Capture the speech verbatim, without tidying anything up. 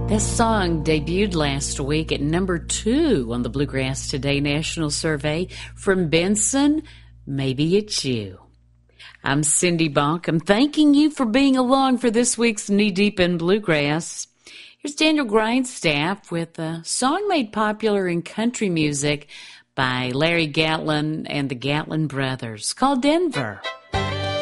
This song debuted last week at number two on the Bluegrass Today National Survey from Benson, Maybe It's You. I'm Cindy Bonk. I'm thanking you for being along for this week's Knee Deep in Bluegrass. Here's Daniel Grindstaff with a song made popular in country music by Larry Gatlin and the Gatlin Brothers called Denver.